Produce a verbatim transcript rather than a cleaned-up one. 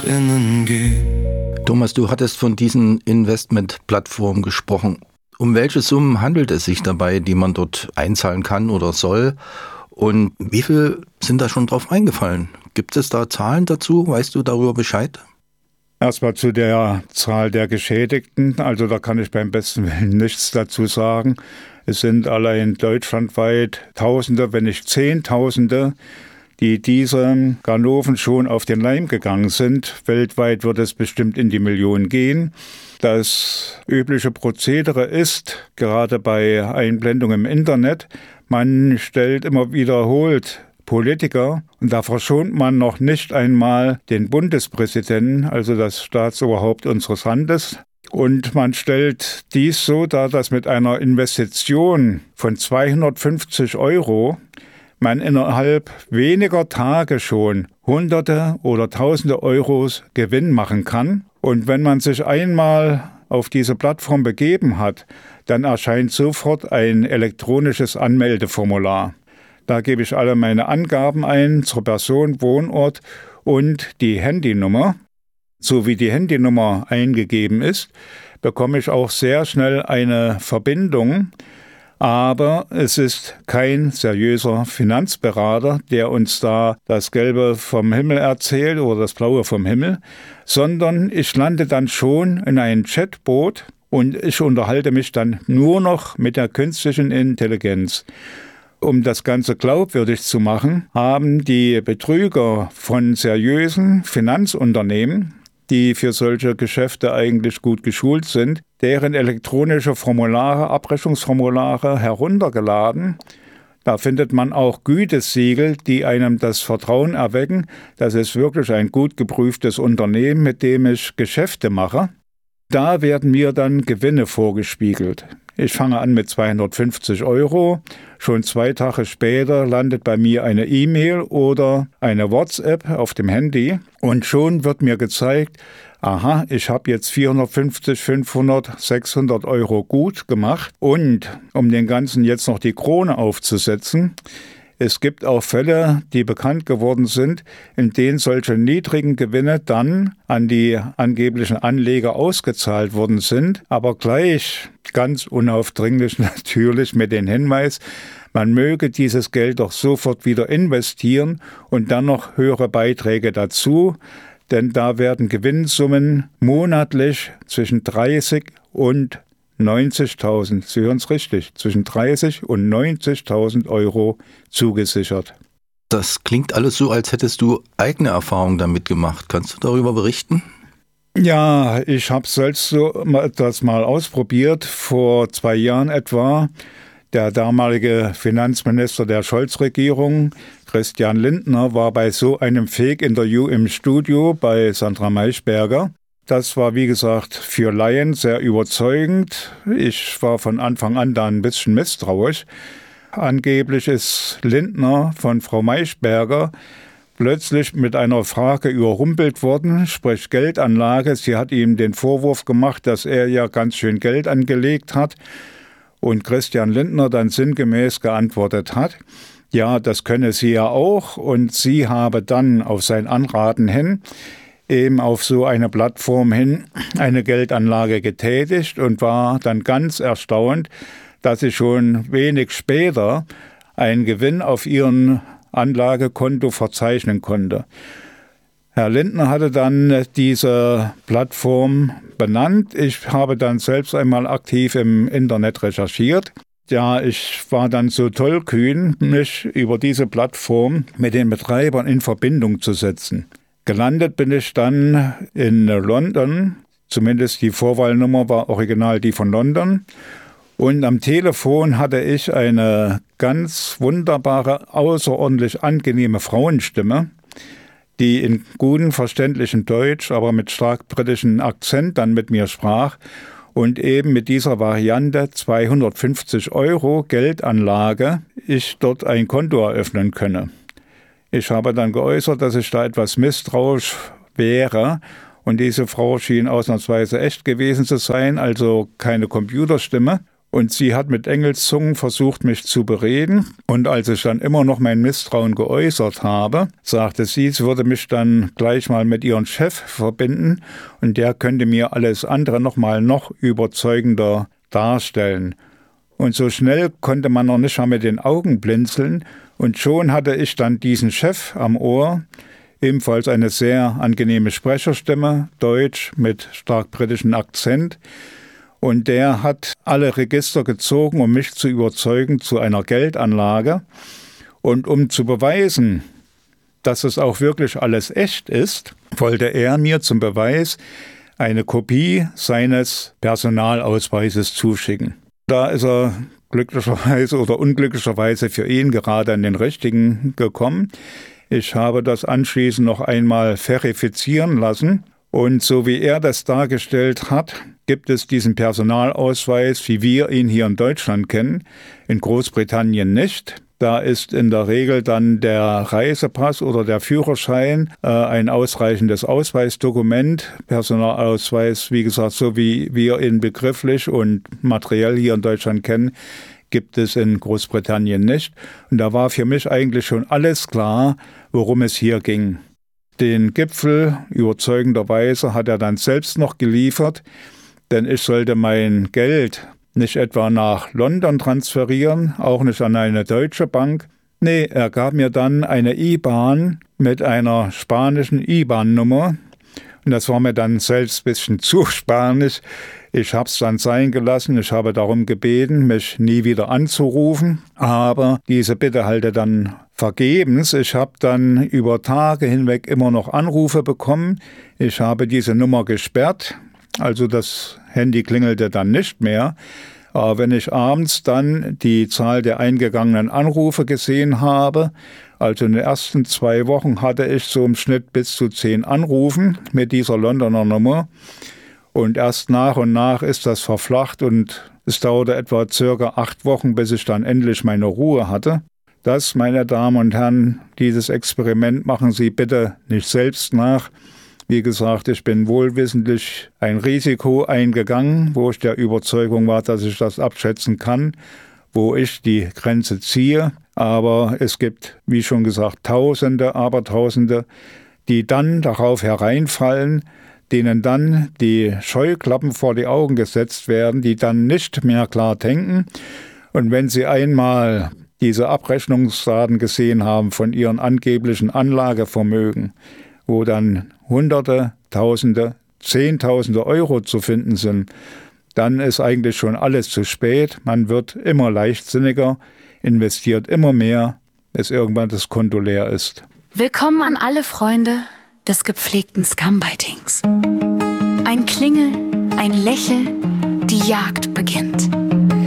nach innen geh. Thomas, du hattest von diesen Investmentplattformen gesprochen. Um welche Summen handelt es sich dabei, die man dort einzahlen kann oder soll? Und wie viel sind da schon drauf eingefallen? Gibt es da Zahlen dazu? Weißt du darüber Bescheid? Erstmal zu der Zahl der Geschädigten. Also da kann ich beim besten Willen nichts dazu sagen. Es sind allein deutschlandweit Tausende, wenn nicht Zehntausende, die diesen Ganoven schon auf den Leim gegangen sind. Weltweit wird es bestimmt in die Millionen gehen. Das übliche Prozedere ist, gerade bei Einblendungen im Internet, man stellt immer wiederholt Politiker, und da verschont man noch nicht einmal den Bundespräsidenten, also das Staatsoberhaupt unseres Landes. Und man stellt dies so dar, dass mit einer Investition von zweihundertfünfzig Euro man innerhalb weniger Tage schon Hunderte oder Tausende Euros Gewinn machen kann. Und wenn man sich einmal auf diese Plattform begeben hat, dann erscheint sofort ein elektronisches Anmeldeformular. Da gebe ich alle meine Angaben ein zur Person, Wohnort und die Handynummer. So wie die Handynummer eingegeben ist, bekomme ich auch sehr schnell eine Verbindung. Aber es ist kein seriöser Finanzberater, der uns da das Gelbe vom Himmel erzählt oder das Blaue vom Himmel, sondern ich lande dann schon in einem Chatbot und ich unterhalte mich dann nur noch mit der künstlichen Intelligenz. Um das Ganze glaubwürdig zu machen, haben die Betrüger von seriösen Finanzunternehmen, die für solche Geschäfte eigentlich gut geschult sind, deren elektronische Formulare, Abrechnungsformulare heruntergeladen. Da findet man auch Gütesiegel, die einem das Vertrauen erwecken, das ist wirklich ein gut geprüftes Unternehmen, mit dem ich Geschäfte mache. Da werden mir dann Gewinne vorgespiegelt. Ich fange an mit zweihundertfünfzig Euro. Schon zwei Tage später landet bei mir eine E-Mail oder eine WhatsApp auf dem Handy und schon wird mir gezeigt, aha, ich habe jetzt vierhundertfünfzig, fünfhundert, sechshundert Euro gut gemacht. Und um den Ganzen jetzt noch die Krone aufzusetzen, es gibt auch Fälle, die bekannt geworden sind, in denen solche niedrigen Gewinne dann an die angeblichen Anleger ausgezahlt worden sind, aber gleich ganz unaufdringlich natürlich mit dem Hinweis, man möge dieses Geld doch sofort wieder investieren und dann noch höhere Beiträge dazu, denn da werden Gewinnsummen monatlich zwischen dreißig und neunzigtausend, Sie hören es richtig, zwischen dreißig und neunzigtausend Euro zugesichert. Das klingt alles so, als hättest du eigene Erfahrungen damit gemacht. Kannst du darüber berichten? Ja, ich habe selbst so das mal ausprobiert, vor zwei Jahren etwa. Der damalige Finanzminister der Scholz-Regierung, Christian Lindner, war bei so einem Fake-Interview im Studio bei Sandra Maischberger. Das war, wie gesagt, für Laien sehr überzeugend. Ich war von Anfang an da ein bisschen misstrauisch. Angeblich ist Lindner von Frau Maischberger plötzlich mit einer Frage überrumpelt worden, sprich Geldanlage. Sie hat ihm den Vorwurf gemacht, dass er ja ganz schön Geld angelegt hat. Und Christian Lindner dann sinngemäß geantwortet hat, ja, das könne sie ja auch. Und sie habe dann auf sein Anraten hin eben auf so eine Plattform hin eine Geldanlage getätigt und war dann ganz erstaunt, dass sie schon wenig später einen Gewinn auf ihren Anlagekonto verzeichnen konnte. Herr Lindner hatte dann diese Plattform benannt. Ich habe dann selbst einmal aktiv im Internet recherchiert. Ja, ich war dann so tollkühn, mich über diese Plattform mit den Betreibern in Verbindung zu setzen. Gelandet bin ich dann in London, zumindest die Vorwahlnummer war original die von London. Und am Telefon hatte ich eine ganz wunderbare, außerordentlich angenehme Frauenstimme, die in gutem, verständlichem Deutsch, aber mit stark britischem Akzent dann mit mir sprach und eben mit dieser Variante zweihundertfünfzig Euro Geldanlage ich dort ein Konto eröffnen könne. Ich habe dann geäußert, dass ich da etwas misstrauisch wäre und diese Frau schien ausnahmsweise echt gewesen zu sein, also keine Computerstimme. Und sie hat mit Engelszungen versucht, mich zu bereden. Und als ich dann immer noch mein Misstrauen geäußert habe, sagte sie, sie würde mich dann gleich mal mit ihrem Chef verbinden und der könnte mir alles andere noch mal noch überzeugender darstellen. Und so schnell konnte man noch nicht mal mit den Augen blinzeln. Und schon hatte ich dann diesen Chef am Ohr, ebenfalls eine sehr angenehme Sprecherstimme, Deutsch mit stark britischem Akzent. Und der hat alle Register gezogen, um mich zu überzeugen zu einer Geldanlage. Und um zu beweisen, dass es auch wirklich alles echt ist, wollte er mir zum Beweis eine Kopie seines Personalausweises zuschicken. Da ist er glücklicherweise oder unglücklicherweise für ihn gerade an den richtigen gekommen. Ich habe das anschließend noch einmal verifizieren lassen. Und so wie er das dargestellt hat, gibt es diesen Personalausweis, wie wir ihn hier in Deutschland kennen, in Großbritannien nicht. Da ist in der Regel dann der Reisepass oder der Führerschein äh, ein ausreichendes Ausweisdokument. Personalausweis, wie gesagt, so wie wir ihn begrifflich und materiell hier in Deutschland kennen, gibt es in Großbritannien nicht. Und da war für mich eigentlich schon alles klar, worum es hier ging. Den Gipfel überzeugenderweise hat er dann selbst noch geliefert, denn ich sollte mein Geld nicht etwa nach London transferieren, auch nicht an eine deutsche Bank. Nee, er gab mir dann eine I B A N mit einer spanischen I B A N-Nummer. Und das war mir dann selbst ein bisschen zu spanisch. Ich habe es dann sein gelassen. Ich habe darum gebeten, mich nie wieder anzurufen. Aber diese Bitte halte dann vergebens. Ich habe dann über Tage hinweg immer noch Anrufe bekommen. Ich habe diese Nummer gesperrt. Also das Handy klingelte dann nicht mehr. Aber wenn ich abends dann die Zahl der eingegangenen Anrufe gesehen habe, also in den ersten zwei Wochen hatte ich so im Schnitt bis zu zehn Anrufen mit dieser Londoner Nummer. Und erst nach und nach ist das verflacht und es dauerte etwa circa acht Wochen, bis ich dann endlich meine Ruhe hatte. Das, meine Damen und Herren, dieses Experiment machen Sie bitte nicht selbst nach. Wie gesagt, ich bin wohlwissentlich ein Risiko eingegangen, wo ich der Überzeugung war, dass ich das abschätzen kann, wo ich die Grenze ziehe. Aber es gibt, wie schon gesagt, Tausende, Abertausende, die dann darauf hereinfallen, denen dann die Scheuklappen vor die Augen gesetzt werden, die dann nicht mehr klar denken. Und wenn sie einmal diese Abrechnungsdaten gesehen haben von ihren angeblichen Anlagevermögen, wo dann Hunderte, Tausende, Zehntausende Euro zu finden sind, dann ist eigentlich schon alles zu spät. Man wird immer leichtsinniger, investiert immer mehr, bis irgendwann das Konto leer ist. Willkommen an alle Freunde des gepflegten Scumbytings. Ein Klingeln, ein Lächeln, die Jagd beginnt.